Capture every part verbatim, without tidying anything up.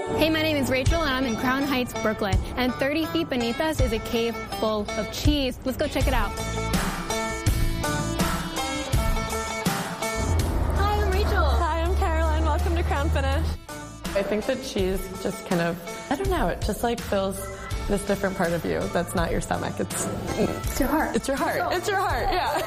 Hey, my name is Rachel, and I'm in Crown Heights, Brooklyn. And thirty feet beneath us is a cave full of cheese. Let's go check it out. Hi, I'm Rachel. Hi, I'm Caroline. Welcome to Crown Finish. I think that cheese just kind of, I don't know, it just like fills this different part of you that's not your stomach. It's, It's your heart. it's your heart. It's your heart, yeah.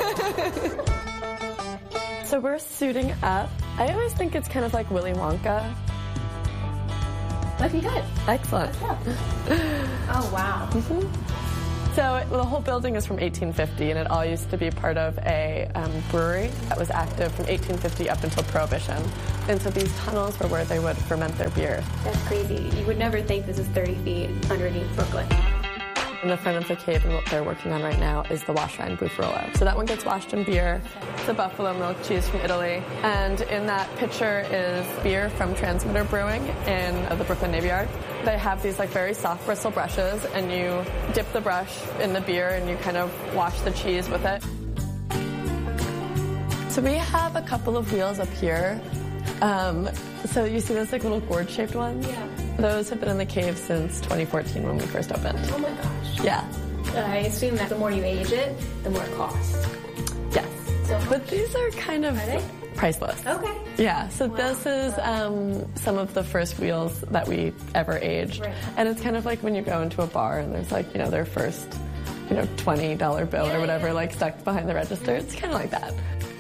So we're suiting up. I always think it's kind of like Willy Wonka. Looking good. Excellent. Oh, wow. Mm-hmm. So the whole building is from eighteen fifty, and it all used to be part of a um, brewery that was active from eighteen fifty up until Prohibition. And so these tunnels were where they would ferment their beer. That's crazy. You would never think this is thirty feet underneath Brooklyn. In the front of the cave, and what they're working on right now is the Waschwein Buffarolo. So that one gets washed in beer. It's a buffalo milk cheese from Italy. And in that pitcher is beer from Transmitter Brewing in uh, the Brooklyn Navy Yard. They have these like very soft bristle brushes, and you dip the brush in the beer and you kind of wash the cheese with it. So we have a couple of wheels up here. Um, so you see those like little gourd-shaped ones? Yeah. Those have been in the cave since twenty fourteen when we first opened. Oh my gosh. Yeah. I assume that the more you age it, the more it costs. Yes. So But these are kind of Are they? priceless. Okay. Yeah, so Wow. this is um, some of the first wheels that we ever aged. Right. And it's kind of like when you go into a bar and there's like, you know, their first, you know, twenty dollar bill Yeah, or whatever, yeah. like stuck behind the register. It's kind of like that.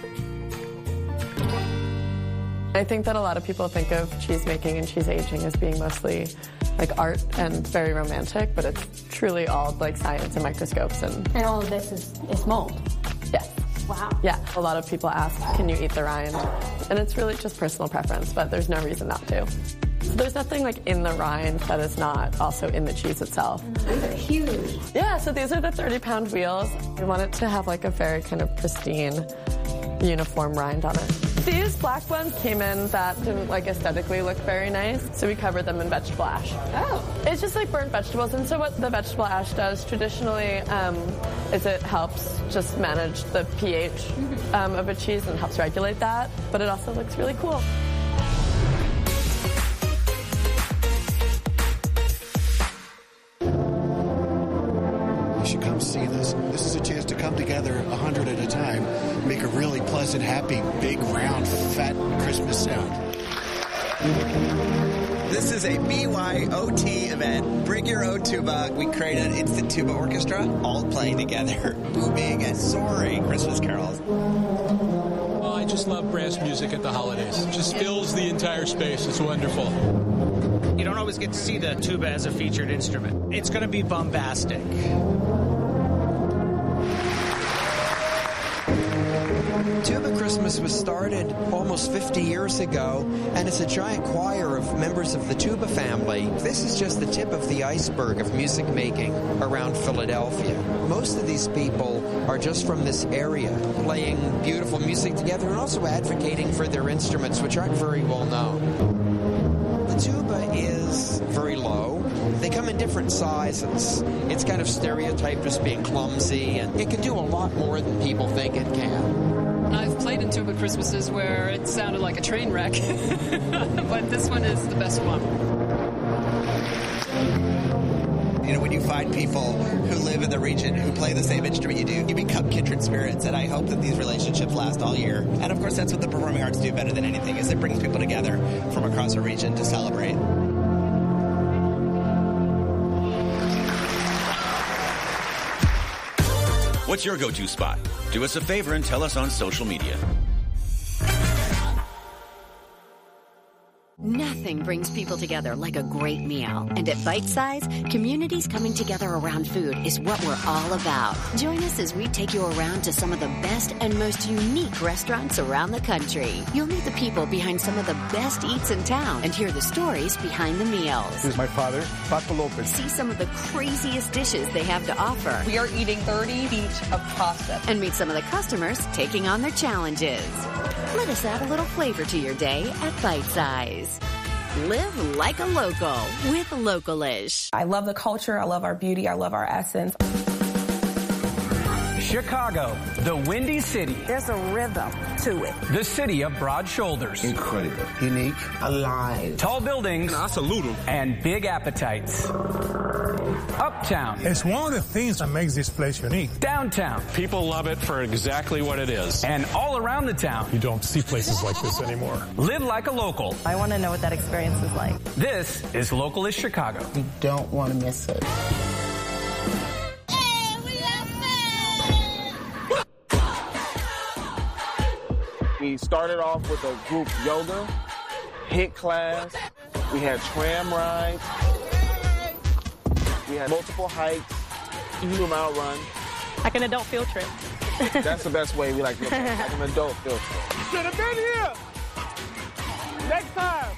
I think that a lot of people think of cheese making and cheese aging as being mostly like art and very romantic, but it's truly all like science and microscopes and And all of this is, is mold. yes. Wow. Yeah, a lot of people ask, can you eat the rind? And it's really just personal preference, but there's no reason not to. So there's nothing like in the rind that is not also in the cheese itself. These are huge. Yeah, so these are the thirty pound wheels. We want it to have like a very kind of pristine, uniform rind on it. These black ones came in that didn't like aesthetically look very nice, so we covered them in vegetable ash. Oh. It's just like burnt vegetables, and so what the vegetable ash does traditionally um, is it helps just manage the pH um, of a cheese and helps regulate that, but it also looks really cool. You should come see this. This is a chance to come together a hundred at a time, make a really pleasant, happy, big, round, fat Christmas sound. This is a B Y O T event. Bring your own tuba. We created an instant tuba orchestra, all playing together, booming and soaring Christmas carols. Oh, I just love brass music at the holidays. It just fills the entire space. It's wonderful. You don't always get to see the tuba as a featured instrument. It's going to be bombastic. Tuba Christmas was started almost fifty years ago, and it's a giant choir of members of the tuba family. This is just the tip of the iceberg of music making around Philadelphia. Most of these people are just from this area, playing beautiful music together and also advocating for their instruments, which aren't very well known. The tuba is very low. They come in different sizes. It's kind of stereotyped as being clumsy, and it can do a lot more than people think it can. I've played in tuba Christmases where it sounded like a train wreck, but this one is the best one. You know, when you find people who live in the region who play the same instrument you do, you become kindred spirits, and I hope that these relationships last all year. And of course, that's what the performing arts do better than anything, is it brings people together from across a region to celebrate. What's your go-to spot? Do us a favor and tell us on social media. Nothing brings people together like a great meal. And at Bite Size, communities coming together around food is what we're all about. Join us as we take you around to some of the best and most unique restaurants around the country. You'll meet the people behind some of the best eats in town and hear the stories behind the meals. This is my father, Paco Lopez. See some of the craziest dishes they have to offer. We are eating thirty feet of pasta. And meet some of the customers taking on their challenges. Let us add a little flavor to your day at Bite Size. Live like a local with Localish. I love the culture. I love our beauty. I love our essence. Chicago, the Windy City. There's a rhythm to it. The city of broad shoulders. Incredible. Unique. Alive. Tall buildings. I salute them. And big appetites. Uptown. It's one of the things that makes this place unique. Downtown. People love it for exactly what it is. And all around the town. You don't see places like this anymore. Live like a local. I want to know what that experience is like. This is Localist Chicago. You don't want to miss it. We started off with a group yoga, HIIT class, we had tram rides, we had multiple hikes, two mile run. Like an adult field trip. That's the best way we like to look at it, like an adult field trip. You should have been here! Next time!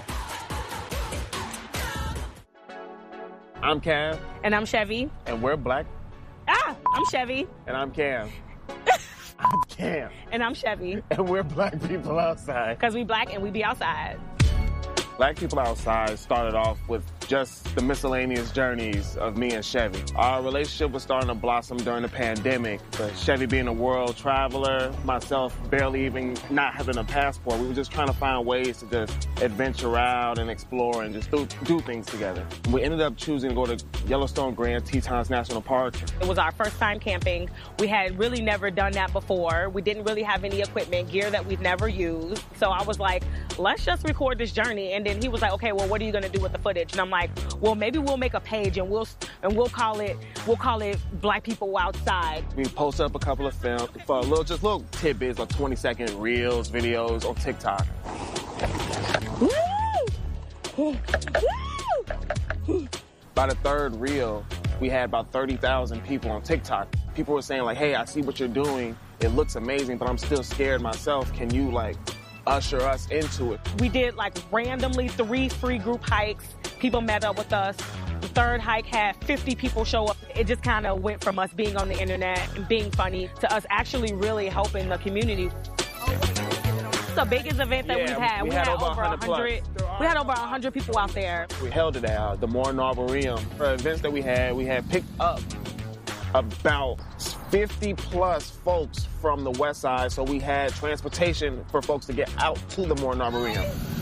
I'm Cam. And I'm Chevy. And we're black. Ah, I'm Chevy. And I'm Cam. I'm Cam. And I'm Chevy. And we're black people outside. Because we black and we be outside. Black People Outside started off with just the miscellaneous journeys of me and Chevy. Our relationship was starting to blossom during the pandemic, but Chevy being a world traveler, myself barely even not having a passport, we were just trying to find ways to just adventure out and explore and just do, do things together. We ended up choosing to go to Yellowstone Grand Tetons National Park. It was our first time camping. We had really never done that before. We didn't really have any equipment, gear that we've never used. So I was like, let's just record this journey. And then he was like, okay, well, what are you going to do with the footage? And I'm like, well, maybe we'll make a page and we'll and we'll call it we'll call it Black People Outside. We post up a couple of films for a little, just little tidbits of twenty second reels, videos on TikTok. Woo! Woo! By the third reel, we had about thirty thousand people on TikTok. People were saying like, hey, I see what you're doing. It looks amazing, but I'm still scared myself. Can you like usher us into it? We did like randomly three free group hikes. People met up with us. The third hike had fifty people show up. It just kind of went from us being on the internet and being funny to us actually really helping the community. It's the biggest event that yeah, we've had. We, we had, had over over one hundred. We had over one hundred people out there. We held it at uh, the Morin Arboretum. For events that we had, we had picked up about fifty plus folks from the west side, so we had transportation for folks to get out to the Morin Arboretum.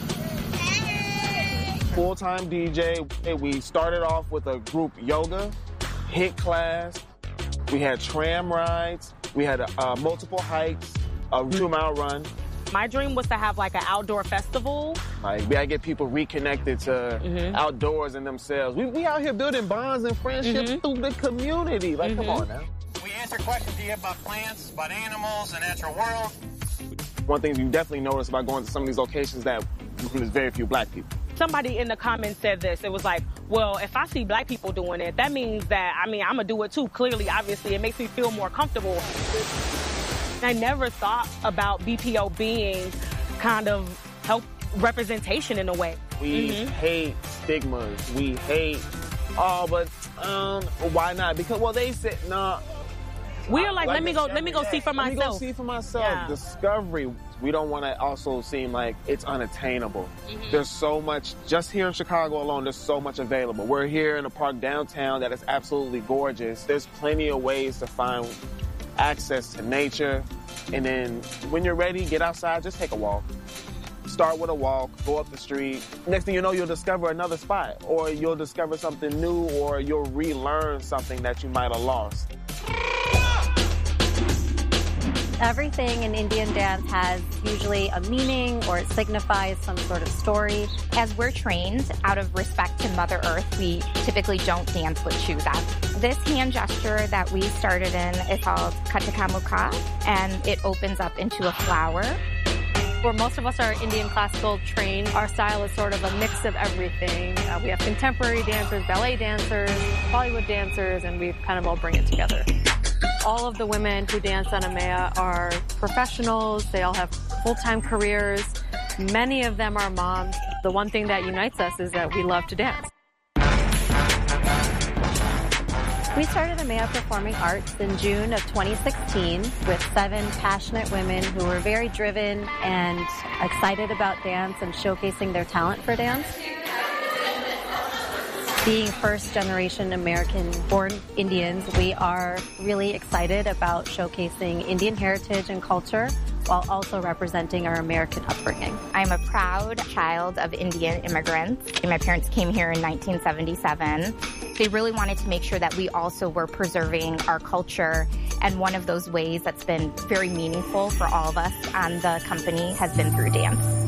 Full-time D J. We started off with a group yoga, HIIT class. We had tram rides. We had uh, multiple hikes, a two-mile run. My dream was to have like an outdoor festival. Like, we gotta get people reconnected to mm-hmm. outdoors and themselves. We, we out here building bonds and friendships mm-hmm. through the community. Like, mm-hmm. come on now. We answer questions to you about plants, about animals, the natural world. One thing you definitely notice about going to some of these locations that there's very few black people. Somebody in the comments said this. It was like, well, if I see black people doing it, that means that, I mean, I'm gonna do it too. Clearly, obviously, it makes me feel more comfortable. I never thought about B P O being kind of help representation in a way. We mm-hmm. hate stigmas. We hate, oh, but um, why not? Because, well, they said, no. Nah, we are like, like let me go, let me go see for myself. Let me go see for myself. Yeah. Discovery. We don't want to also seem like it's unattainable. Mm-hmm. There's so much, just here in Chicago alone, there's so much available. We're here in a park downtown that is absolutely gorgeous. There's plenty of ways to find access to nature. And then when you're ready, get outside, just take a walk. Start with a walk, go up the street. Next thing you know, you'll discover another spot, or you'll discover something new, or you'll relearn something that you might have lost. Everything in Indian dance has usually a meaning or it signifies some sort of story. As we're trained, out of respect to Mother Earth, we typically don't dance with shoes on. This hand gesture that we started in is called Katakamuka, and it opens up into a flower. Where most of us are Indian classical trained, our style is sort of a mix of everything. Uh, we have contemporary dancers, ballet dancers, Bollywood dancers, and we kind of all bring it together. All of the women who dance on Amaya are professionals. They all have full-time careers. Many of them are moms. The one thing that unites us is that we love to dance. We started Amaya Performing Arts in June of twenty sixteen with seven passionate women who were very driven and excited about dance and showcasing their talent for dance. Being first-generation American-born Indians, we are really excited about showcasing Indian heritage and culture while also representing our American upbringing. I'm a proud child of Indian immigrants. My parents came here in nineteen seventy-seven. They really wanted to make sure that we also were preserving our culture, and one of those ways that's been very meaningful for all of us and the company has been through dance.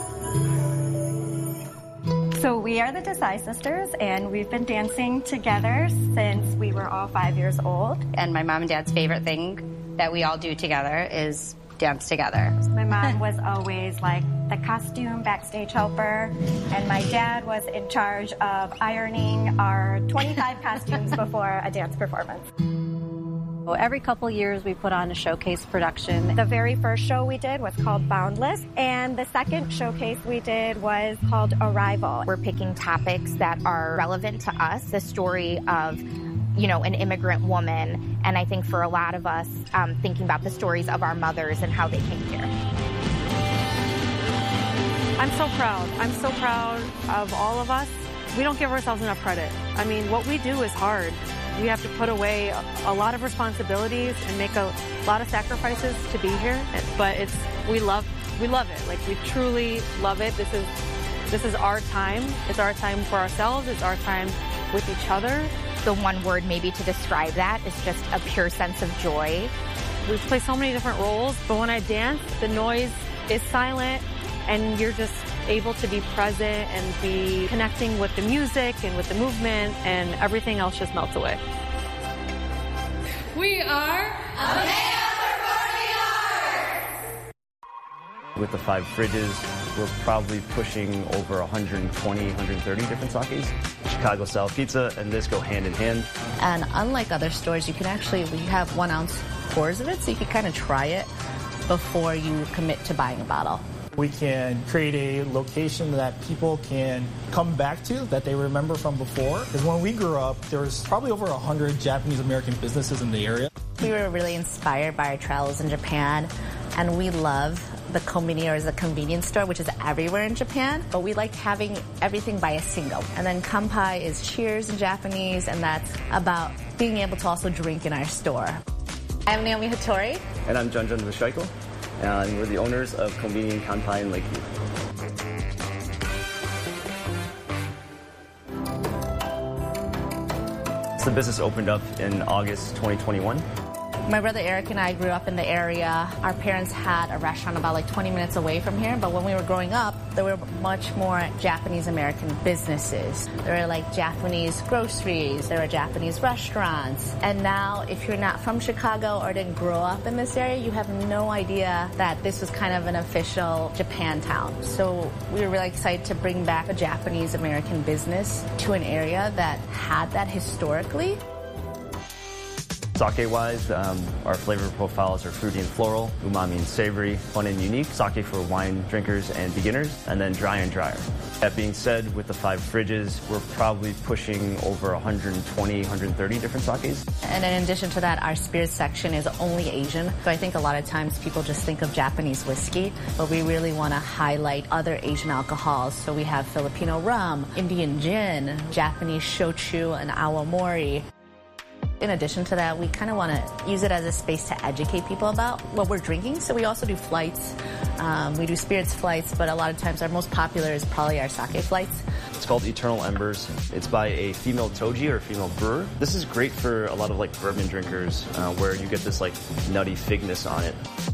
So we are the Desai sisters, and we've been dancing together since we were all five years old. And my mom and dad's favorite thing that we all do together is dance together. My mom was always like the costume backstage helper, and my dad was in charge of ironing our twenty-five costumes before a dance performance. Every couple years we put on a showcase production. The very first show we did was called Boundless, and the second showcase we did was called Arrival. We're picking topics that are relevant to us, the story of, you know, an immigrant woman, and I think for a lot of us, um, thinking about the stories of our mothers and how they came here. I'm so proud. I'm so proud of all of us. We don't give ourselves enough credit. I mean, what we do is hard. We have to put away a, a lot of responsibilities and make a lot of sacrifices to be here. But it's we love we love it. Like, we truly love it. This is this is our time. It's our time for ourselves. It's our time with each other. The one word maybe to describe that is just a pure sense of joy. We play so many different roles, but when I dance, the noise is silent, and you're just able to be present and be connecting with the music and with the movement, and everything else just melts away. We are Amaya Performing Arts! With the five fridges, we're probably pushing over one hundred twenty, one hundred thirty different sakes. Chicago-style pizza and this go hand in hand. And unlike other stores, you can actually, we have one ounce pours of it, so you can kind of try it before you commit to buying a bottle. We can create a location that people can come back to, that they remember from before. Because when we grew up, there was probably over one hundred Japanese-American businesses in the area. We were really inspired by our travels in Japan, and we love the kombini, or the convenience store, which is everywhere in Japan, but we like having everything by a single. And then kanpai is cheers in Japanese, and that's about being able to also drink in our store. I'm Naomi Hattori. And I'm Junjun Vishwaikal. And we're the owners of Convenient Kanpai in Lakeview. So the business opened up in August twenty twenty-one. My brother Eric and I grew up in the area. Our parents had a restaurant about like twenty minutes away from here, but when we were growing up, there were much more Japanese-American businesses. There were like Japanese groceries, there were Japanese restaurants. And now, if you're not from Chicago or didn't grow up in this area, you have no idea that this was kind of an official Japantown. So we were really excited to bring back a Japanese-American business to an area that had that historically. Sake-wise, um, our flavor profiles are fruity and floral, umami and savory, fun and unique, sake for wine drinkers and beginners, and then dry and drier. That being said, with the five fridges, we're probably pushing over one hundred twenty, one hundred thirty different sakes. And in addition to that, our spirits section is only Asian. So I think a lot of times people just think of Japanese whiskey, but we really want to highlight other Asian alcohols. So we have Filipino rum, Indian gin, Japanese shochu, and awamori. In addition to that, we kind of want to use it as a space to educate people about what we're drinking. So we also do flights. Um, we do spirits flights, but a lot of times our most popular is probably our sake flights. It's called Eternal Embers. It's by a female toji or female brewer. This is great for a lot of like bourbon drinkers uh, where you get this like nutty figness on it.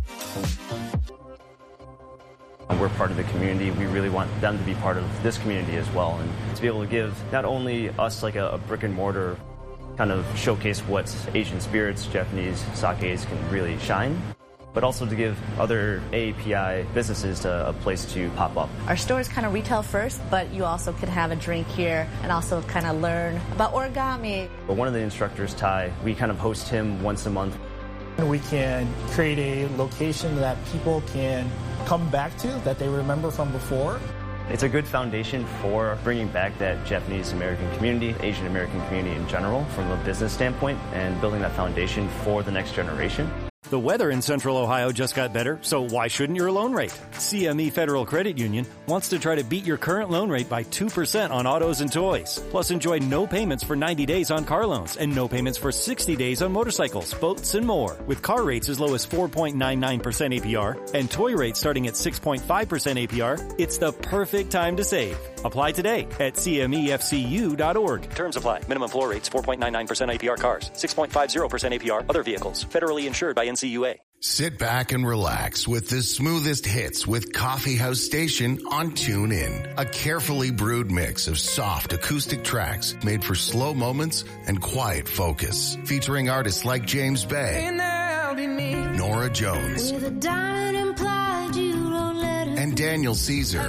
We're part of the community. We really want them to be part of this community as well, and to be able to give not only us like a, a brick and mortar kind of showcase what Asian spirits, Japanese sakes can really shine, but also to give other A A P I businesses a, a place to pop up. Our store is kind of retail first, but you also can have a drink here and also kind of learn about origami. But one of the instructors, Ty, we kind of host him once a month. We can create a location that people can come back to, that they remember from before. It's a good foundation for bringing back that Japanese-American community, Asian-American community in general, from a business standpoint, and building that foundation for the next generation. The weather in Central Ohio just got better, so why shouldn't your loan rate? C M E Federal Credit Union wants to try to beat your current loan rate by two percent on autos and toys. Plus, enjoy no payments for ninety days on car loans and no payments for sixty days on motorcycles, boats, and more. With car rates as low as four point nine nine percent A P R and toy rates starting at six point five percent A P R, it's the perfect time to save. Apply today at C M E F C U dot org. Terms apply. Minimum floor rates four point nine nine percent A P R cars, six point five zero percent A P R other vehicles. Federally insured by N C U A. Sit back and relax with the smoothest hits with Coffee House Station on TuneIn. A carefully brewed mix of soft acoustic tracks made for slow moments and quiet focus. Featuring artists like James Bay, Nora Jones, and Daniel Caesar.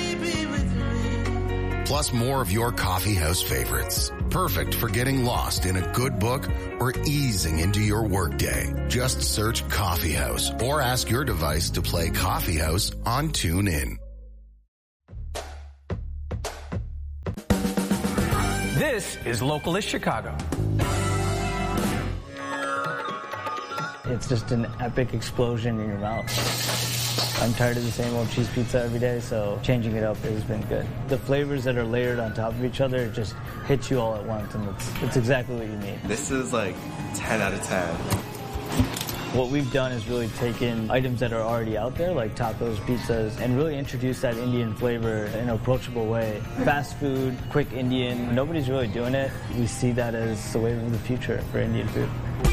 Plus more of your coffee house favorites. Perfect for getting lost in a good book or easing into your workday. Just search Coffee House or ask your device to play Coffee House on TuneIn. This is Localist Chicago. It's just an epic explosion in your mouth. I'm tired of the same old cheese pizza every day, so changing it up has been good. The flavors that are layered on top of each other just hit you all at once, and it's, it's exactly what you need. This is like ten out of ten. What we've done is really taken items that are already out there, like tacos, pizzas, and really introduce that Indian flavor in an approachable way. Fast food, quick Indian, nobody's really doing it. We see that as the wave of the future for Indian food.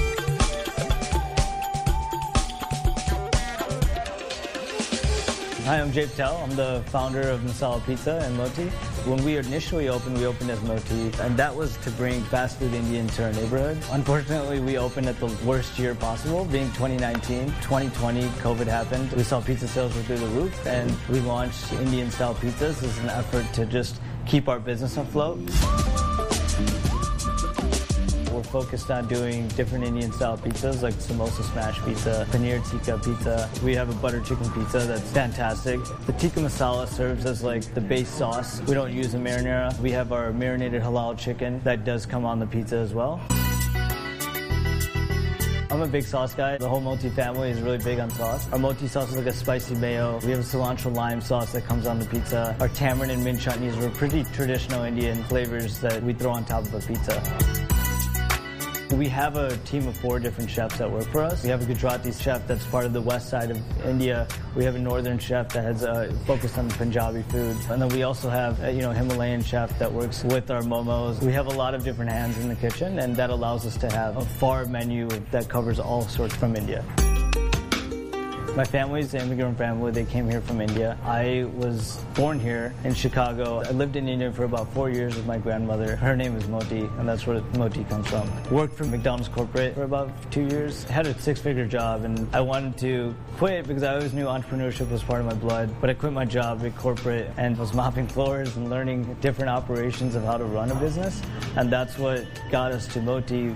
Hi, I'm Jay Patel. I'm the founder of Masala Pizza and Moti. When we initially opened, we opened as Moti, and that was to bring fast food Indian to our neighborhood. Unfortunately, we opened at the worst year possible, being twenty nineteen. twenty twenty, COVID happened. We saw pizza sales were through the roof, and we launched Indian-style pizzas as an effort to just keep our business afloat. We're focused on doing different Indian-style pizzas like samosa smash pizza, paneer tikka pizza. We have a butter chicken pizza that's fantastic. The tikka masala serves as like the base sauce. We don't use a marinara. We have our marinated halal chicken that does come on the pizza as well. I'm a big sauce guy. The whole Moti family is really big on sauce. Our Moti sauce is like a spicy mayo. We have a cilantro lime sauce that comes on the pizza. Our tamarind and mint chutneys are pretty traditional Indian flavors that we throw on top of a pizza. We have a team of four different chefs that work for us. We have a Gujarati chef that's part of the west side of India. We have a northern chef that has uh, focused on the Punjabi food. And then we also have a, you know, Himalayan chef that works with our momos. We have a lot of different hands in the kitchen, and that allows us to have a far menu that covers all sorts from India. My family's an immigrant family. They came here from India. I was born here in Chicago. I lived in India for about four years with my grandmother. Her name is Moti, and that's where Moti comes from. Worked for McDonald's corporate for about two years. Had a six-figure job, and I wanted to quit because I always knew entrepreneurship was part of my blood. But I quit my job at corporate and was mopping floors and learning different operations of how to run a business. And that's what got us to Moti.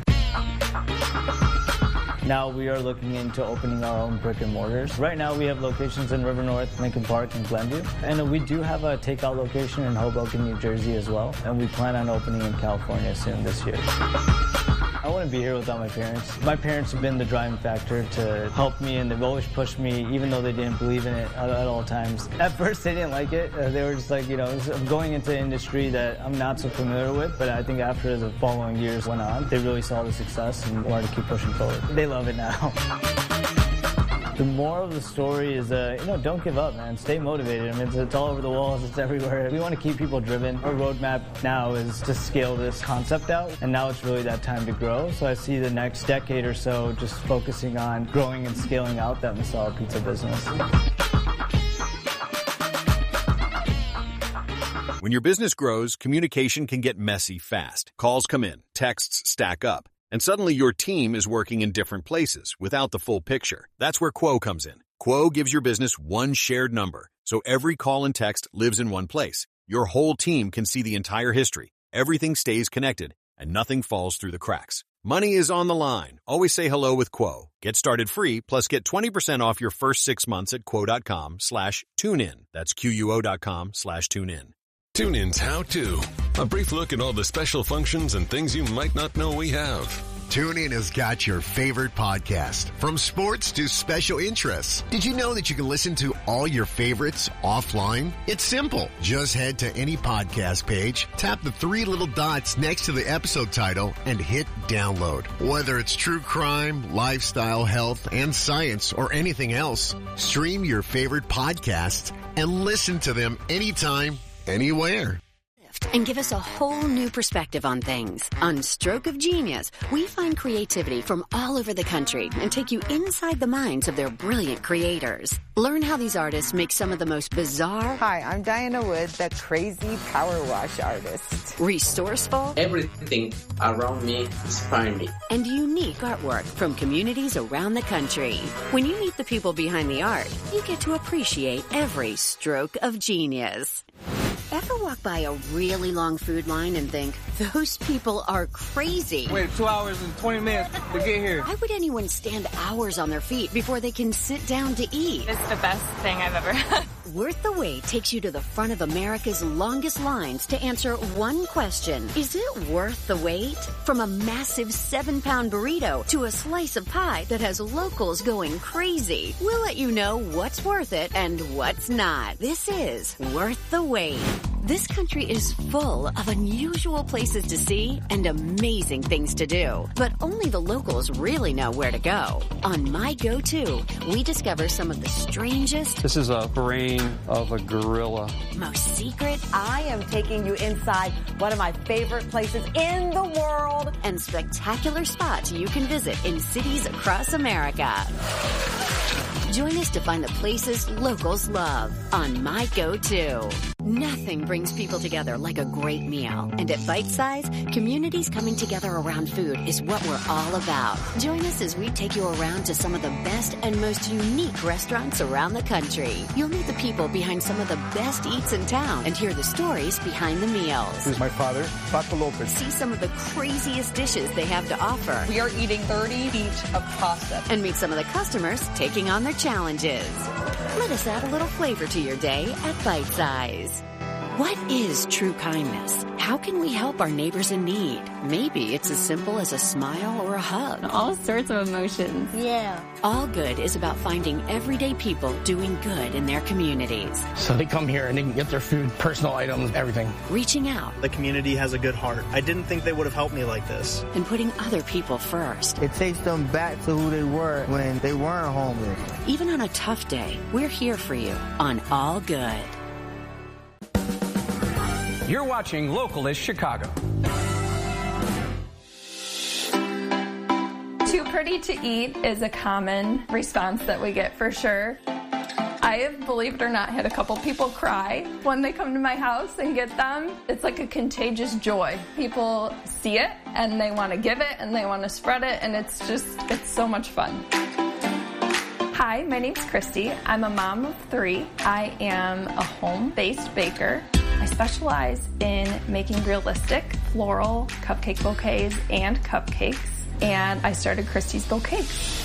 Now we are looking into opening our own brick and mortars. Right now we have locations in River North, Lincoln Park, and Glenview. And we do have a takeout location in Hoboken, New Jersey as well. And we plan on opening in California soon this year. I wouldn't be here without my parents. My parents have been the driving factor to help me, and they've always pushed me, even though they didn't believe in it at, at all times. At first, they didn't like it. Uh, they were just like, you know, I'm going into an industry that I'm not so familiar with, but I think after the following years went on, they really saw the success and wanted to keep pushing forward. They love it now. The moral of the story is, uh, you know, don't give up, man. Stay motivated. I mean, it's, it's all over the walls. It's everywhere. We want to keep people driven. Our roadmap now is to scale this concept out, and now it's really that time to grow. So I see the next decade or so just focusing on growing and scaling out that Masala Pizza business. When your business grows, communication can get messy fast. Calls come in, texts stack up, and suddenly your team is working in different places without the full picture. That's where Quo comes in. Quo gives your business one shared number, so every call and text lives in one place. Your whole team can see the entire history. Everything stays connected, and nothing falls through the cracks. Money is on the line. Always say hello with Quo. Get started free, plus get twenty percent off your first six months at quo.com slash tune in. That's Q-U-O dot com slash tune in. TuneIn's How To. A brief look at all the special functions and things you might not know we have. TuneIn has got your favorite podcast, from sports to special interests. Did you know that you can listen to all your favorites offline? It's simple. Just head to any podcast page, tap the three little dots next to the episode title, and hit download. Whether it's true crime, lifestyle, health, and science, or anything else, stream your favorite podcasts and listen to them anytime, anywhere. And give us a whole new perspective on things. On Stroke of Genius, we find creativity from all over the country and take you inside the minds of their brilliant creators. Learn how these artists make some of the most bizarre... Hi, I'm Diana Wood, the crazy power wash artist. Resourceful... Everything around me inspires me. And unique artwork from communities around the country. When you meet the people behind the art, you get to appreciate every stroke of genius. Ever walk by a really long food line and think, those people are crazy? Wait two hours and twenty minutes to get here. Why would anyone stand hours on their feet before they can sit down to eat? It's the best thing I've ever had. Worth the Wait takes you to the front of America's longest lines to answer one question. Is it worth the wait? From a massive seven-pound burrito to a slice of pie that has locals going crazy. We'll let you know what's worth it and what's not. This is Worth the Wait. This country is full of unusual places to see and amazing things to do. But only the locals really know where to go. On My Go-To, we discover some of the strangest... This is a brain of a gorilla. Most secret... I am taking you inside one of my favorite places in the world. And spectacular spots you can visit in cities across America. Join us to find the places locals love on My Go-To. Nothing brings people together like a great meal. And at Bite Size, communities coming together around food is what we're all about. Join us as we take you around to some of the best and most unique restaurants around the country. You'll meet the people behind some of the best eats in town and hear the stories behind the meals. This is my father, Paco Lopez. See some of the craziest dishes they have to offer. We are eating thirty each of pasta. And meet some of the customers taking on their challenges. Let us add a little flavor to your day at Bite Size. What is true kindness? How can we help our neighbors in need? Maybe it's as simple as a smile or a hug. All sorts of emotions. Yeah. All Good is about finding everyday people doing good in their communities. So they come here and they can get their food, personal items, everything. Reaching out. The community has a good heart. I didn't think they would have helped me like this. And putting other people first. It takes them back to who they were when they weren't homeless. Even on a tough day, we're here for you on All Good. You're watching Localist Chicago. Too pretty to eat is a common response that we get for sure. I have, believe it or not, had a couple people cry when they come to my house and get them. It's like a contagious joy. People see it and they want to give it and they want to spread it, and it's just, it's so much fun. Hi, my name's Christy. I'm a mom of three. I am a home-based baker. I specialize in making realistic floral cupcake bouquets and cupcakes, and I started Christy's Bouquets.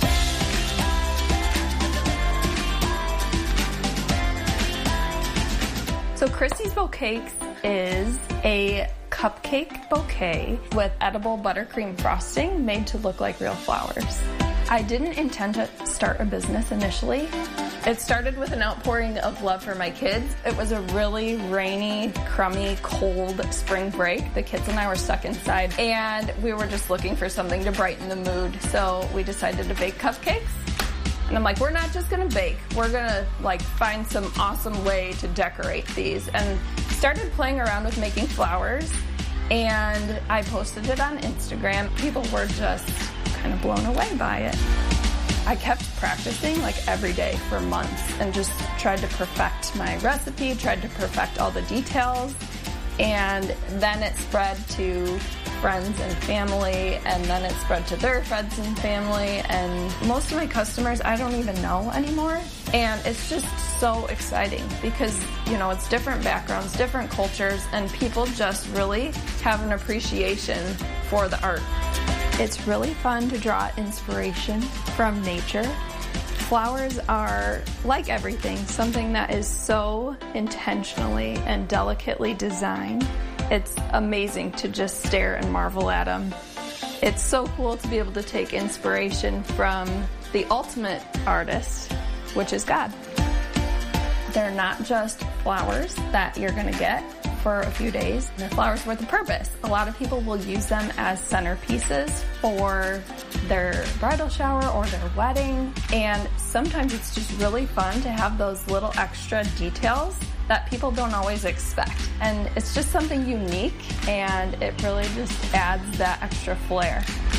So Christy's Bouquets is a cupcake bouquet with edible buttercream frosting made to look like real flowers. I didn't intend to start a business initially. It started with an outpouring of love for my kids. It was a really rainy, crummy, cold spring break. The kids and I were stuck inside, and we were just looking for something to brighten the mood. So we decided to bake cupcakes. And I'm like, we're not just gonna bake. We're gonna like find some awesome way to decorate these. And started playing around with making flowers. And I posted it on Instagram. People were just kind of blown away by it. I kept practicing like every day for months and just tried to perfect my recipe, tried to perfect all the details, and then it spread to friends and family, and then it spread to their friends and family, and most of my customers I don't even know anymore, and it's just so exciting because, you know, it's different backgrounds, different cultures, and people just really have an appreciation for the art. It's really fun to draw inspiration from nature. Flowers are, like everything, something that is so intentionally and delicately designed. It's amazing to just stare and marvel at them. It's so cool to be able to take inspiration from the ultimate artist, which is God. They're not just flowers that you're going to get for a few days. They're flowers with a purpose. A lot of people will use them as centerpieces for their bridal shower or their wedding. And sometimes it's just really fun to have those little extra details that people don't always expect. And it's just something unique, and it really just adds that extra flair.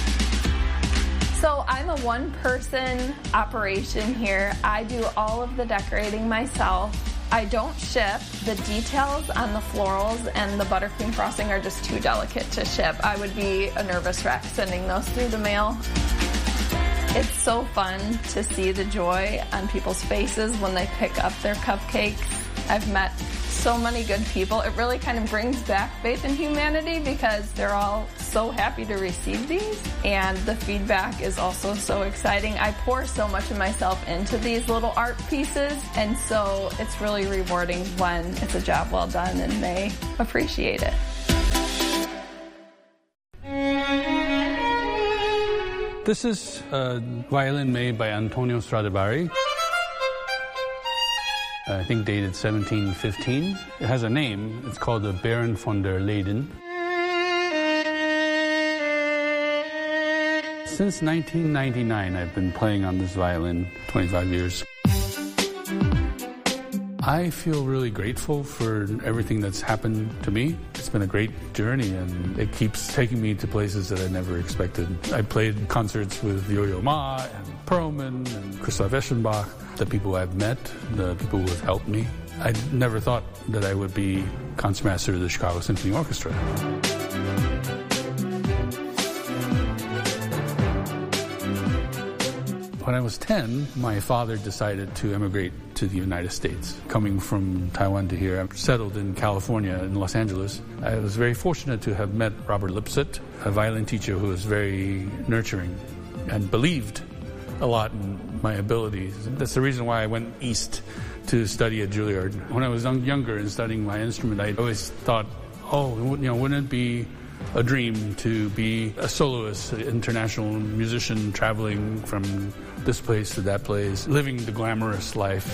So I'm a one-person operation here. I do all of the decorating myself. I don't ship. The details on the florals and the buttercream frosting are just too delicate to ship. I would be a nervous wreck sending those through the mail. It's so fun to see the joy on people's faces when they pick up their cupcakes. I've met so many good people. It really kind of brings back faith in humanity because they're all so happy to receive these, and the feedback is also so exciting. I pour so much of myself into these little art pieces, and so it's really rewarding when it's a job well done and they appreciate it. This is a violin made by Antonio Stradivari. I think dated seventeen fifteen. It has a name. It's called the Baron von der Leyden. Since nineteen ninety-nine, I've been playing on this violin, twenty-five years. I feel really grateful for everything that's happened to me. It's been a great journey, and it keeps taking me to places that I never expected. I played concerts with Yo-Yo Ma and Perlman and Christoph Eschenbach, the people I've met, the people who have helped me. I never thought that I would be concertmaster of the Chicago Symphony Orchestra. When I was ten, my father decided to emigrate to the United States. Coming from Taiwan to here, I settled in California, in Los Angeles. I was very fortunate to have met Robert Lipset, a violin teacher who was very nurturing and believed a lot in my abilities. That's the reason why I went east to study at Juilliard. When I was younger and studying my instrument, I always thought, oh, you know, wouldn't it be a dream to be a soloist, an international musician traveling from this place to that place, living the glamorous life.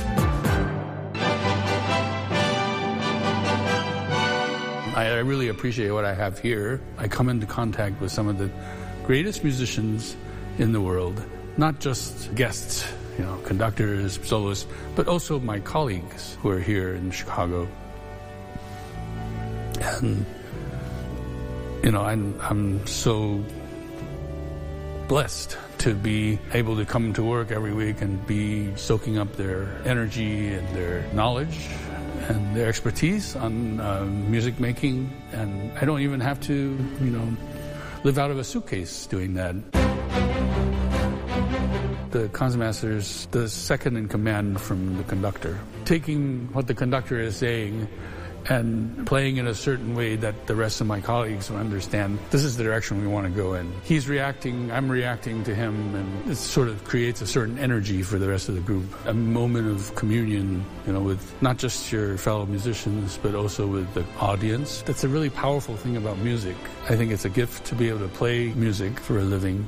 I, I really appreciate what I have here. I come into contact with some of the greatest musicians in the world, not just guests, you know, conductors, soloists, but also my colleagues who are here in Chicago. And you know, I'm, I'm so blessed to be able to come to work every week and be soaking up their energy and their knowledge and their expertise on uh, music making. And I don't even have to, you know, live out of a suitcase doing that. The concertmaster's the second in command from the conductor. Taking what the conductor is saying and playing in a certain way that the rest of my colleagues will understand this is the direction we want to go in. He's reacting, I'm reacting to him, and it sort of creates a certain energy for the rest of the group. A moment of communion, you know, with not just your fellow musicians, but also with the audience. That's a really powerful thing about music. I think it's a gift to be able to play music for a living.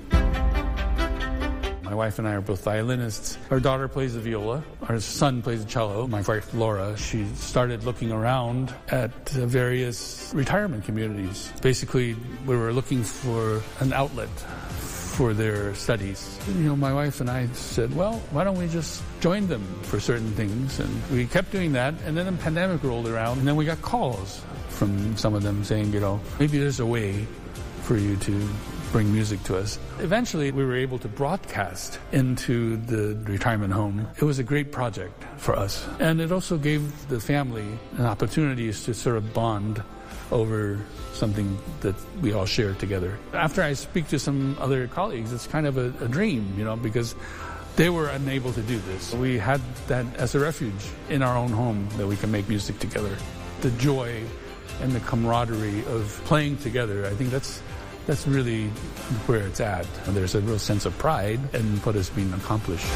My wife and I are both violinists. Our daughter plays the viola. Our son plays the cello. My wife, Laura, she started looking around at uh, various retirement communities. Basically, we were looking for an outlet for their studies. You know, my wife and I said, well, why don't we just join them for certain things? And we kept doing that, and then the pandemic rolled around, and then we got calls from some of them saying, you know, maybe there's a way for you to bring music to us. Eventually, we were able to broadcast into the retirement home. It was a great project for us. And it also gave the family an opportunity to sort of bond over something that we all share together. After I speak to some other colleagues, it's kind of a, a dream, you know, because they were unable to do this. We had that as a refuge in our own home that we can make music together. The joy and the camaraderie of playing together, I think that's That's really where it's at. There's a real sense of pride in what has been accomplished.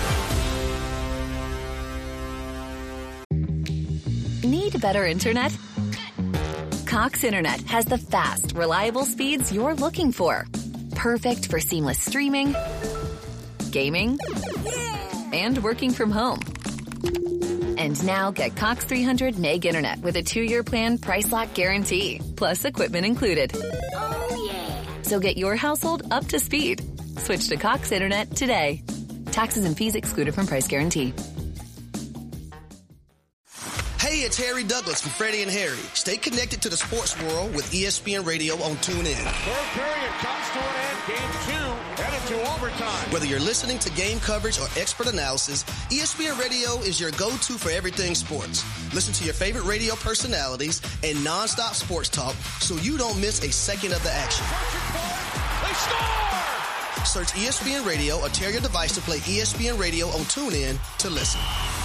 Need better internet? Cox Internet has the fast, reliable speeds you're looking for. perfect for seamless streaming, gaming, and working from home. And now get Cox three hundred meg internet with a two-year plan price lock guarantee, plus equipment included. Oh, yeah. So get your household up to speed. Switch to Cox Internet today. Taxes and fees excluded from price guarantee. Hey, it's Harry Douglas from Freddie and Harry. Stay connected to the sports world with E S P N Radio on TuneIn. Third period comes to an end. Game two headed to overtime. Whether you're listening to game coverage or expert analysis, E S P N Radio is your go-to for everything sports. Listen to your favorite radio personalities and nonstop sports talk so you don't miss a second of the action. They score! Search E S P N Radio or tear your device to play E S P N Radio on TuneIn to listen.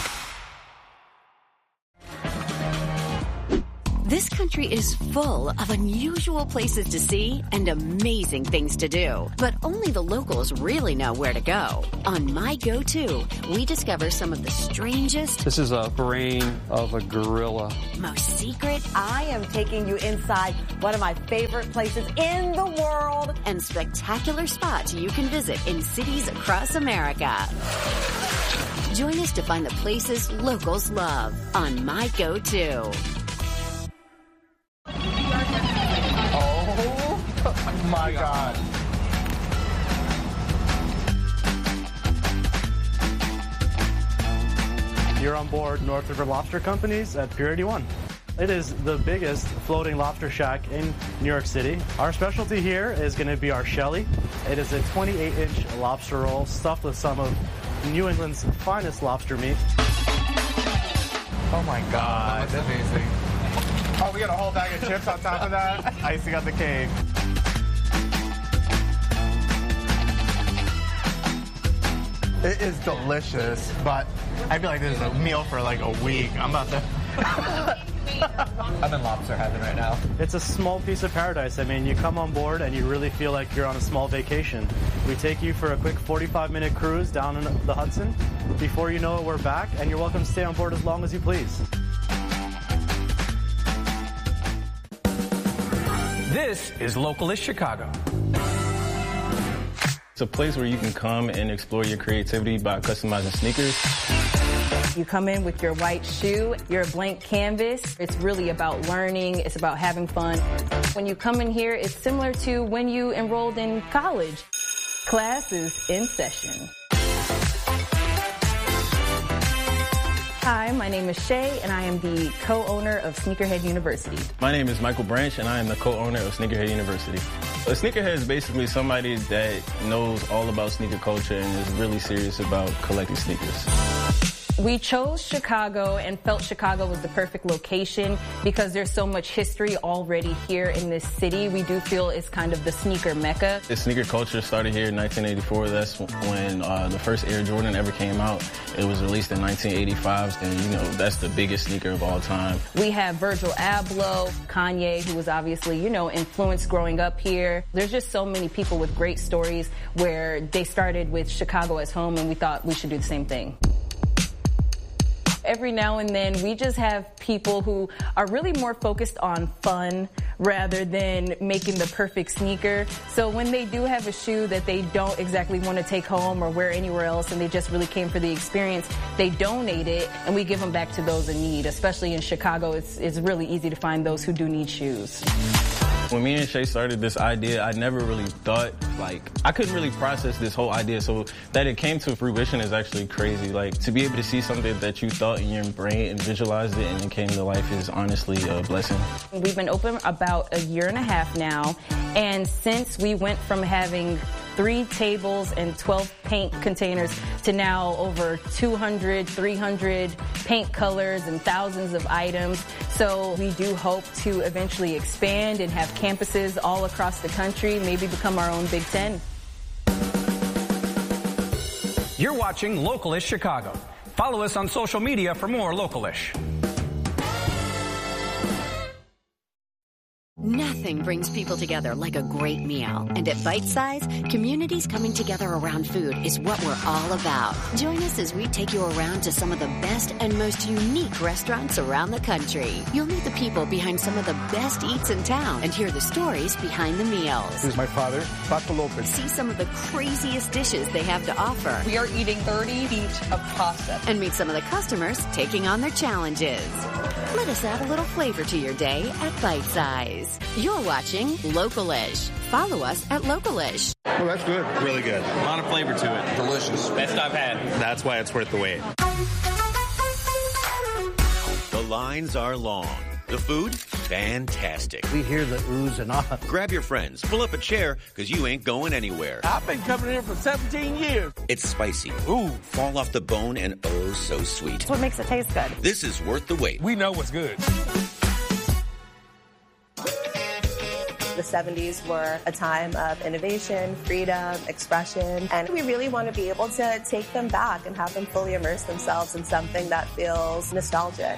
This country is full of unusual places to see and amazing things to do. But only the locals really know where to go. On My Go-To, we discover some of the strangest... This is a brain of a gorilla. ...most secret... I am taking you inside one of my favorite places in the world. ...and spectacular spots you can visit in cities across America. Join us to find the places locals love on My Go-To. Oh my God. You're on board North River Lobster Company's at Pier eighty-one. It is the biggest floating lobster shack in New York City. Our specialty here is going to be our Shelly. It is a twenty-eight inch lobster roll stuffed with some of New England's finest lobster meat. Oh my God. That's amazing. Oh, we got a whole bag of chips on top of that. Icing on the cake. It is delicious, but I feel like this is a meal for like a week. I'm about to... I'm in lobster heaven right now. It's a small piece of paradise. I mean, you come on board and you really feel like you're on a small vacation. We take you for a quick forty-five minute cruise down in the Hudson. Before you know it, we're back, and you're welcome to stay on board as long as you please. This is Localish Chicago. It's a place where you can come and explore your creativity by customizing sneakers. You come in with your white shoe, you're a blank canvas. It's really about learning, it's about having fun. When you come in here, it's similar to when you enrolled in college. Class is in session. Hi, my name is Shay, and I am the co-owner of Sneakerhead University. My name is Michael Branch, and I am the co-owner of Sneakerhead University. A sneakerhead is basically somebody that knows all about sneaker culture and is really serious about collecting sneakers. We chose Chicago and felt Chicago was the perfect location because there's so much history already here in this city. We do feel it's kind of the sneaker mecca. The sneaker culture started here in nineteen eighty-four. That's when uh, the first Air Jordan ever came out. It was released in nineteen eighty-five, and you know, that's the biggest sneaker of all time. We have Virgil Abloh, Kanye, who was obviously, you know, influenced growing up here. There's just so many people with great stories where they started with Chicago as home, and we thought we should do the same thing. Every now and then, we just have people who are really more focused on fun rather than making the perfect sneaker. So when they do have a shoe that they don't exactly want to take home or wear anywhere else and they just really came for the experience, they donate it and we give them back to those in need. Especially in Chicago, it's, it's really easy to find those who do need shoes. When me and Shay started this idea, I never really thought, like, I couldn't really process this whole idea. So that it came to fruition is actually crazy. Like, to be able to see something that you thought in your brain and visualized it and it came to life is honestly a blessing. We've been open about a year and a half now. And since we went from having three tables and twelve paint containers to now over two hundred, three hundred paint colors and thousands of items. So we do hope to eventually expand and have campuses all across the country, maybe become our own Big Ten. You're watching Localish Chicago. Follow us on social media for more Localish. Nothing brings people together like a great meal. And at Bite Size, communities coming together around food is what we're all about. Join us as we take you around to some of the best and most unique restaurants around the country. You'll meet the people behind some of the best eats in town and hear the stories behind the meals. This is my father, Paco Lopez. See some of the craziest dishes they have to offer. We are eating thirty feet of pasta. And meet some of the customers taking on their challenges. Let us add a little flavor to your day at Bite Size. You're watching Localish. Follow us at Localish. Oh, that's good. Really good. A lot of flavor to it. Delicious. Best I've had. That's why it's worth the wait. The lines are long. The food, fantastic. We hear the oohs and ahs. Grab your friends, pull up a chair, because you ain't going anywhere. I've been coming here for seventeen years. It's spicy. Ooh, fall off the bone and oh so sweet. That's what makes it taste good. This is worth the wait. We know what's good. The seventies were a time of innovation, freedom, expression, and we really want to be able to take them back and have them fully immerse themselves in something that feels nostalgic.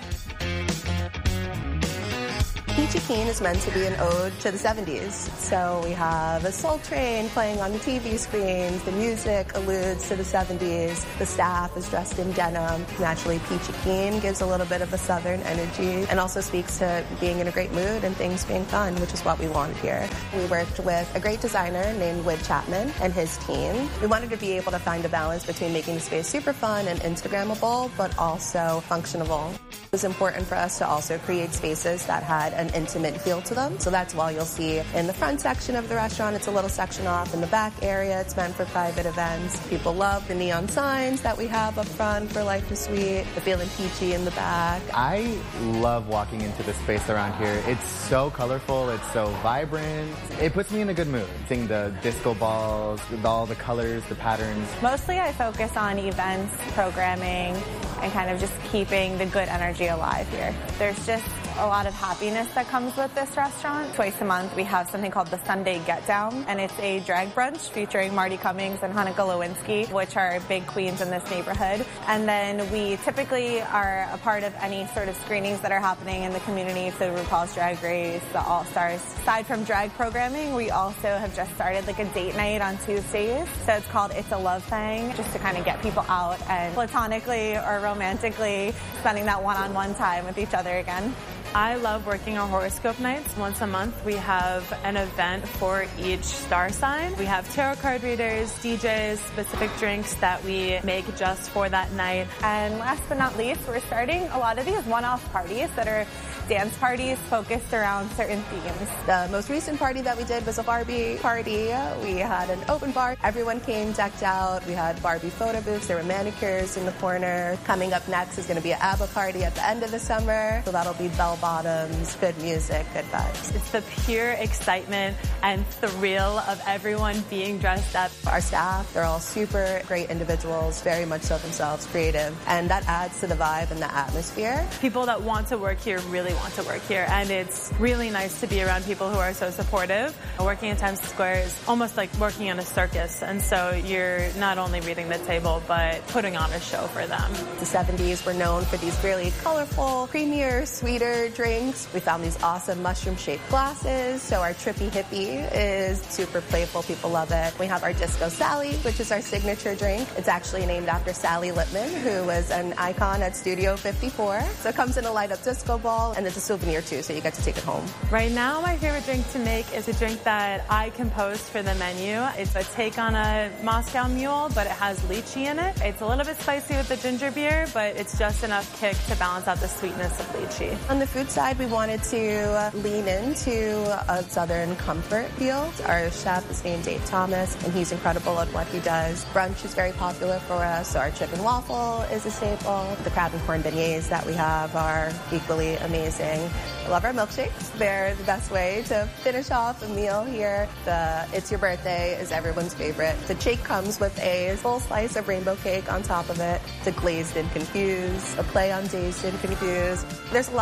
Peachy Keen is meant to be an ode to the seventies. So we have a soul train playing on the T V screens. The music alludes to the seventies. The staff is dressed in denim. Naturally, Peachy Keen gives a little bit of a southern energy and also speaks to being in a great mood and things being fun, which is what we wanted here. We worked with a great designer named Wood Chapman and his team. We wanted to be able to find a balance between making the space super fun and Instagrammable, but also functional. It was important for us to also create spaces that had an intimate feel to them. So that's why you'll see in the front section of the restaurant, it's a little section off. In the back area, it's meant for private events. People love the neon signs that we have up front for Life is Sweet, the feeling peachy in the back. I love walking into the space around here. It's so colorful. It's so vibrant. It puts me in a good mood. Seeing the disco balls, all the colors, the patterns. Mostly I focus on events, programming, and kind of just keeping the good energy alive here. There's just a lot of happiness that comes with this restaurant. Twice a month we have something called the Sunday Get Down, and it's a drag brunch featuring Marty Cummings and Hanukkah Lewinsky, which are big queens in this neighborhood. And then we typically are a part of any sort of screenings that are happening in the community, so RuPaul's Drag Race, the All-Stars. Aside from drag programming, we also have just started like a date night on Tuesdays. So it's called It's a Love Thing, just to kind of get people out and platonically or romantically spending that one-on-one time with each other again. I love working our horoscope nights. Once a month, we have an event for each star sign. We have tarot card readers, D Js, specific drinks that we make just for that night. And last but not least, we're starting a lot of these one-off parties that are dance parties focused around certain themes. The most recent party that we did was a Barbie party. We had an open bar. Everyone came decked out. We had Barbie photo booths. There were manicures in the corner. Coming up next is going to be an ABBA party at the end of the summer. So that'll be bell bottoms, good music, good vibes. It's the pure excitement and thrill of everyone being dressed up. Our staff, they're all super great individuals, very much so themselves, creative, and that adds to the vibe and the atmosphere. People that want to work here really want to work here, and it's really nice to be around people who are so supportive. Working in Times Square is almost like working in a circus, and so you're not only reading the table, but putting on a show for them. The seventies were known for these really colorful, creamier, sweeter drinks. We found these awesome mushroom-shaped glasses, so our Trippy Hippie is super playful. People love it. We have our Disco Sally, which is our signature drink. It's actually named after Sally Littman, who was an icon at Studio fifty-four. So it comes in a light-up disco ball, and it's a souvenir too, so you get to take it home. Right now, my favorite drink to make is a drink that I composed for the menu. It's a take on a Moscow Mule, but it has lychee in it. It's a little bit spicy with the ginger beer, but it's just enough kick to balance out the sweetness of lychee. On the food side, we wanted to lean into a Southern comfort feel. Our chef is named Dave Thomas, and he's incredible at what he does. Brunch is very popular for us, so our chicken waffle is a staple. The crab and corn beignets that we have are equally amazing. I love our milkshakes. They're the best way to finish off a meal here. The It's Your Birthday is everyone's favorite. The shake comes with a full slice of rainbow cake on top of it. The glazed and confused, a play on dazed and confused. There's a lot of places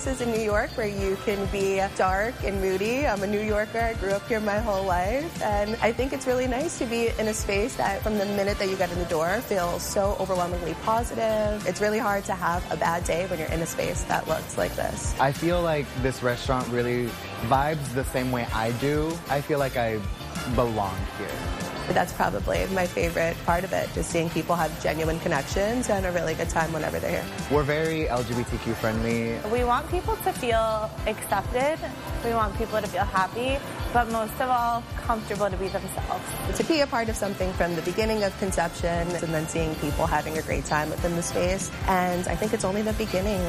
places in New York where you can be dark and moody. I'm a New Yorker. I grew up here my whole life. And I think it's really nice to be in a space that from the minute that you get in the door feels so overwhelmingly positive. It's really hard to have a bad day when you're in a space that looks like this. I feel like this restaurant really vibes the same way I do. I feel like I belong here. That's probably my favorite part of it, just seeing people have genuine connections and a really good time whenever they're here. We're very L G B T Q friendly. We want people to feel accepted. We want people to feel happy, but most of all, comfortable to be themselves. To be a part of something from the beginning of conception and then seeing people having a great time within the space, and I think it's only the beginning.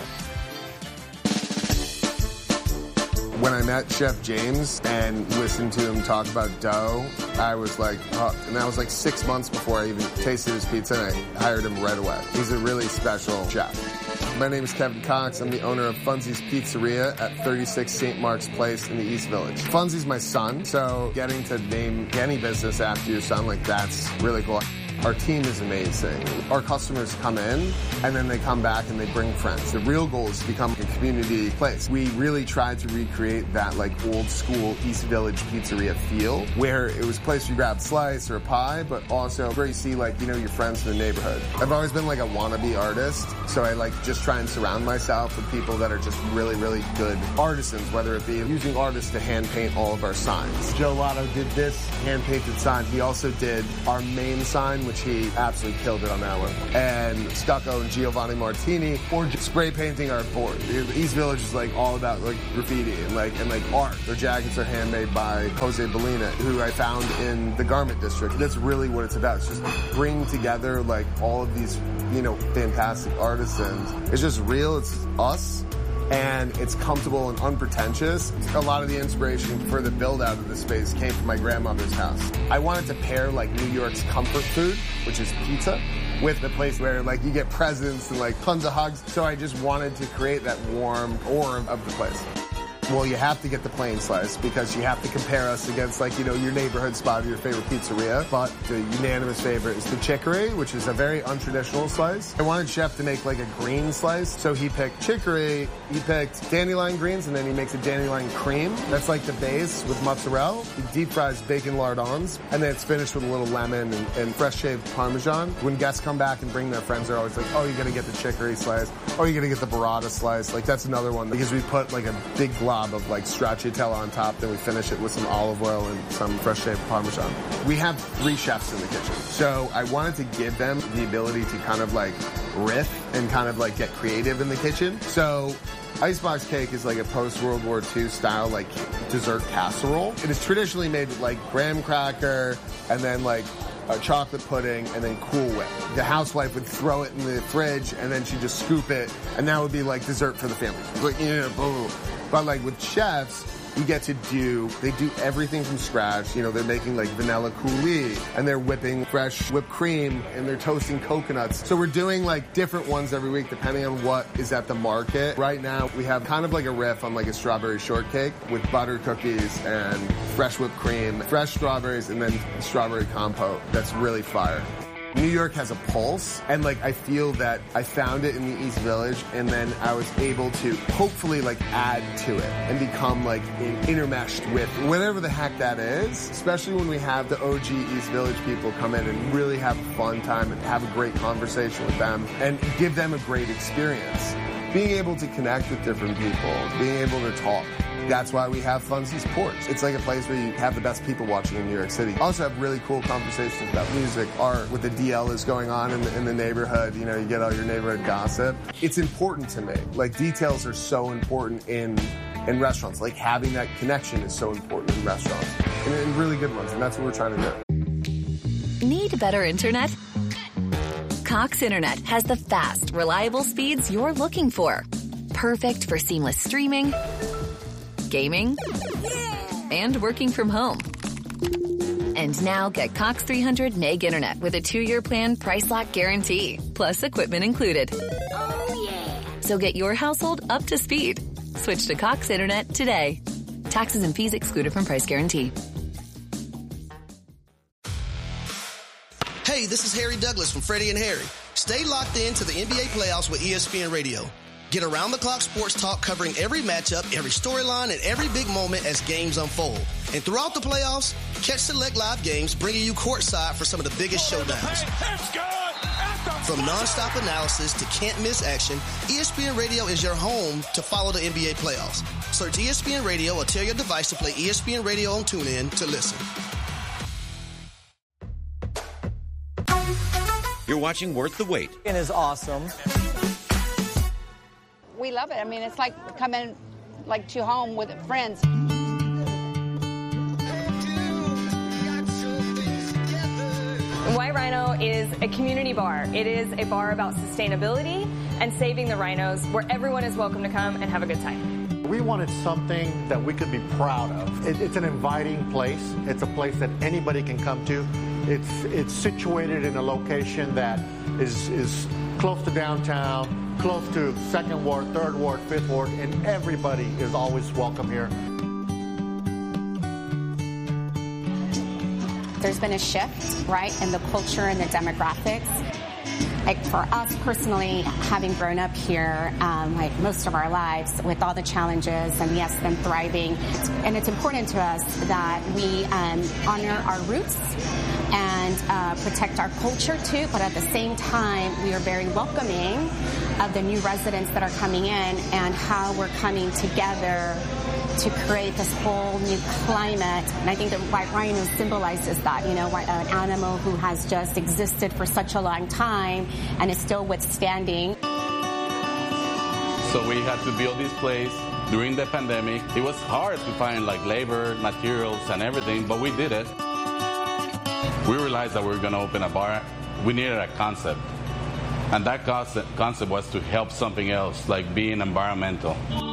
When I met Chef James and listened to him talk about dough, I was like, oh, and that was like six months before I even tasted his pizza, and I hired him right away. He's a really special chef. My name is Kevin Cox. I'm the owner of Funzy's Pizzeria at thirty-six Saint Mark's Place in the East Village. Funzy's my son, so getting to name any business after your son, like, that's really cool. Our team is amazing. Our customers come in, and then they come back and they bring friends. The real goal is to become a community place. We really tried to recreate that, like, old school East Village pizzeria feel, where it was a place you grab a slice or a pie, but also where you see, like, you know, your friends in the neighborhood. I've always been like a wannabe artist, so I like just try and surround myself with people that are just really, really good artisans, whether it be using artists to hand paint all of our signs. Joe Lotto did this hand-painted sign. He also did our main sign, which he absolutely killed it on that one. And Stucco and Giovanni Martini, or just spray painting our board. The East Village is like all about like graffiti and like and like art. Their jackets are handmade by Jose Bellina, who I found in the Garment District. That's really what it's about. It's just bring together like all of these, you know, fantastic artisans. It's just real. It's us. And it's comfortable and unpretentious. A lot of the inspiration for the build out of the space came from my grandmother's house. I wanted to pair like New York's comfort food, which is pizza, with the place where like you get presents and like tons of hugs. So I just wanted to create that warm aura of the place. Well, you have to get the plain slice because you have to compare us against, like, you know, your neighborhood spot or your favorite pizzeria. But the unanimous favorite is the chicory, which is a very untraditional slice. I wanted Chef to make, like, a green slice, so he picked chicory, he picked dandelion greens, and then he makes a dandelion cream. That's, like, the base with mozzarella. He deep fries bacon lardons, and then it's finished with a little lemon and, and fresh shaved Parmesan. When guests come back and bring their friends, they're always like, oh, you're going to get the chicory slice. Oh, you're going to get the burrata slice. Like, that's another one because we put, like, a big glob of like stracciatella on top, then we finish it with some olive oil and some fresh shaved Parmesan. We have three chefs in the kitchen, so I wanted to give them the ability to kind of like riff and kind of like get creative in the kitchen. So Icebox cake is like a post-World War Two style like dessert casserole. It is traditionally made with like graham cracker and then like a chocolate pudding and then Cool Whip. The housewife would throw it in the fridge and then she'd just scoop it, and that would be like dessert for the family. Like, you know, boom. But like with chefs, you get to do, they do everything from scratch. You know, they're making like vanilla coulis and they're whipping fresh whipped cream and they're toasting coconuts. So we're doing like different ones every week depending on what is at the market. Right now we have kind of like a riff on like a strawberry shortcake with butter cookies and fresh whipped cream, fresh strawberries, and then strawberry compote. That's really fire. New York has a pulse, and like I feel that I found it in the East Village, and then I was able to hopefully like add to it and become like intermeshed with whatever the heck that is, especially when we have the O G East Village people come in and really have a fun time and have a great conversation with them and give them a great experience. Being able to connect with different people, being able to talk. That's why we have Funzy's Porch. It's like a place where you have the best people watching in New York City. Also have really cool conversations about music, art, what the D L is going on in the, in the neighborhood. You know, you get all your neighborhood gossip. It's important to me. Like, details are so important in in restaurants. Like, having that connection is so important in restaurants. And in really good ones, and that's what we're trying to do. Need better internet? Cox Internet has the fast, reliable speeds you're looking for. Perfect for seamless streaming, gaming, and working from home. And now get Cox three hundred meg internet with a two-year plan price lock guarantee, plus equipment included. Oh, yeah. So get your household up to speed. Switch to Cox Internet today. Taxes and fees excluded from price guarantee. Hey, this is Harry Douglas from Freddie and Harry. Stay locked in to the N B A playoffs with E S P N Radio. Get around-the-clock sports talk covering every matchup, every storyline, and every big moment as games unfold. And throughout the playoffs, catch select live games bringing you courtside for some of the biggest showdowns. From nonstop analysis to can't-miss action, E S P N Radio is your home to follow the N B A playoffs. Search E S P N Radio or tell your device to play E S P N Radio on TuneIn to listen. You're watching Worth the Wait. It is awesome. We love it. I mean, it's like coming like to home with friends. White Rhino is a community bar. It is a bar about sustainability and saving the rhinos, where everyone is welcome to come and have a good time. We wanted something that we could be proud of. It, it's an inviting place. It's a place that anybody can come to. It's it's situated in a location that is is close to downtown, close to Second Ward, Third Ward, Fifth Ward, and everybody is always welcome here. There's been a shift, right, in the culture and the demographics. Like for us personally, having grown up here, um, like most of our lives with all the challenges and yes, them thriving, and it's important to us that we um, honor our roots and uh, protect our culture too, but at the same time, we are very welcoming of the new residents that are coming in and how we're coming together to create this whole new climate. And I think that White Rhino symbolizes that, you know, an animal who has just existed for such a long time and is still withstanding. So we had to build this place during the pandemic. It was hard to find like labor, materials, and everything, but we did it. We realized that we were going to open a bar. We needed a concept. And that concept, concept was to help something else, like being environmental.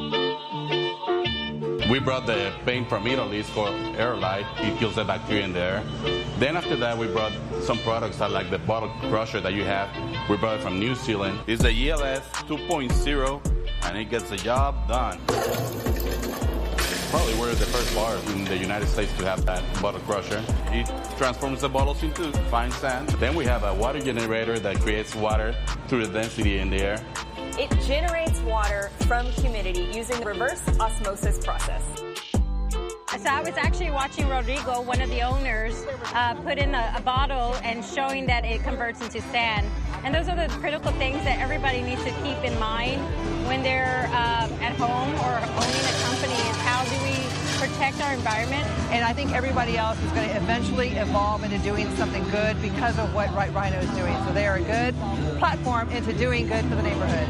We brought the paint from Italy. It's called Airlight. It kills the bacteria in there. Then after that, we brought some products that like the bottle crusher that you have. We brought it from New Zealand. It's the E L S two point oh, and it gets the job done. Probably we're the first bar in the United States to have that bottle crusher. It transforms the bottles into fine sand. Then we have a water generator that creates water through the density in the air. It generates water from humidity using the reverse osmosis process. So I was actually watching Rodrigo, one of the owners, uh, put in a, a bottle and showing that it converts into sand. And those are the critical things that everybody needs to keep in mind when they're uh, at home or owning a company, is how do we protect our environment? And I think everybody else is going to eventually evolve into doing something good because of what White Rhino is doing. So they are a good platform into doing good for the neighborhood.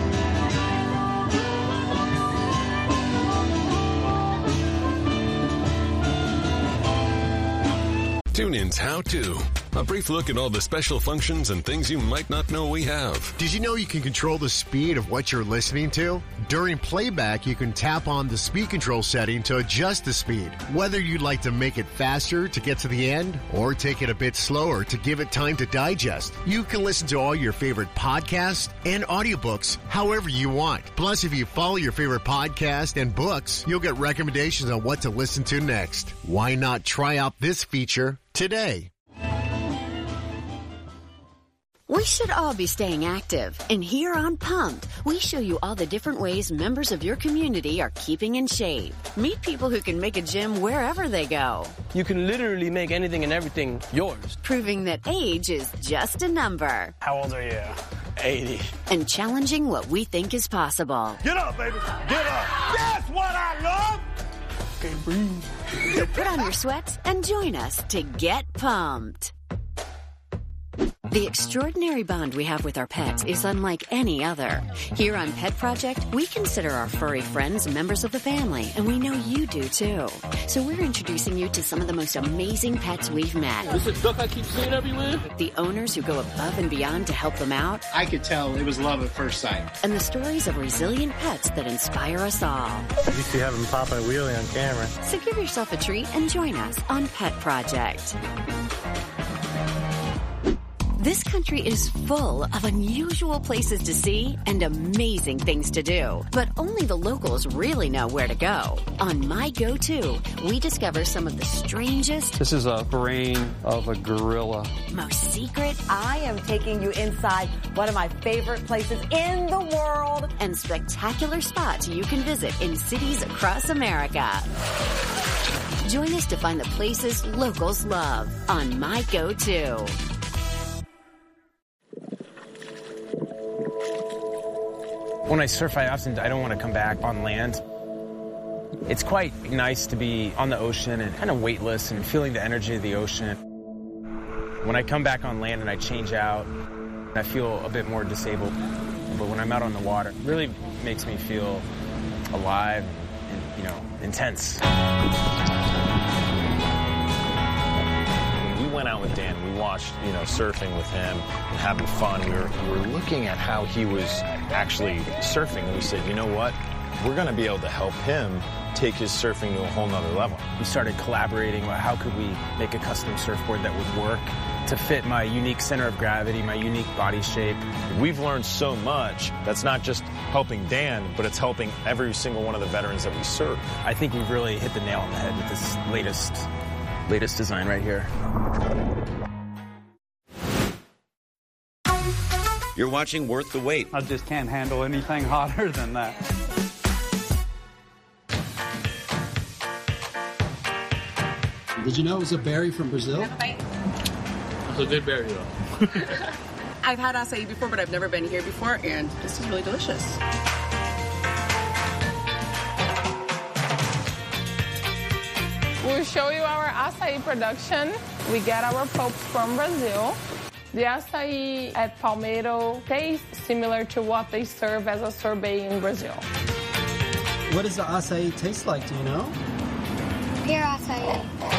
TuneIn's How To. A brief look at all the special functions and things you might not know we have. Did you know you can control the speed of what you're listening to? During playback, you can tap on the speed control setting to adjust the speed. Whether you'd like to make it faster to get to the end or take it a bit slower to give it time to digest, you can listen to all your favorite podcasts and audiobooks however you want. Plus, if you follow your favorite podcast and books, you'll get recommendations on what to listen to next. Why not try out this feature today? We should all be staying active. And here on Pumped, we show you all the different ways members of your community are keeping in shape. Meet people who can make a gym wherever they go. You can literally make anything and everything yours. Proving that age is just a number. How old are you? eighty. And challenging what we think is possible. Get up, baby. Get up. That's what I love. Okay, breathe. So put on your sweats and join us to get pumped. The extraordinary bond we have with our pets is unlike any other. Here on Pet Project, we consider our furry friends members of the family, and we know you do too. So we're introducing you to some of the most amazing pets we've met. This is a duck I keep seeing everywhere. The owners who go above and beyond to help them out. I could tell it was love at first sight. And the stories of resilient pets that inspire us all. You used to have them popping a wheelie on camera. So give yourself a treat and join us on Pet Project. This country is full of unusual places to see and amazing things to do, but only the locals really know where to go. On My Go-To, we discover some of the strangest... This is a brain of a gorilla. ...most secret... I am taking you inside one of my favorite places in the world. ...and spectacular spots you can visit in cities across America. Join us to find the places locals love on My Go-To. When I surf, I often I don't want to come back on land. It's quite nice to be on the ocean and kind of weightless and feeling the energy of the ocean. When I come back on land and I change out, I feel a bit more disabled. But when I'm out on the water, it really makes me feel alive and, you know, intense. We went out with Dan. We watched, you know, surfing with him and having fun. We were, we were looking at how he was actually surfing, and we said, you know what? We're going to be able to help him take his surfing to a whole nother level. We started collaborating about how could we make a custom surfboard that would work to fit my unique center of gravity, my unique body shape. We've learned so much that's not just helping Dan, but it's helping every single one of the veterans that we serve. I think we've really hit the nail on the head with this latest, latest design right here. You're watching Worth the Wait. I just can't handle anything hotter than that. Did you know it was a berry from Brazil? It's a good berry, though. I've had acai before, but I've never been here before, and this is really delicious. We'll show you our acai production. We get our pulp from Brazil. The acai at Palmeiro tastes similar to what they serve as a sorbet in Brazil. What does the acai taste like, do you know? Pure acai.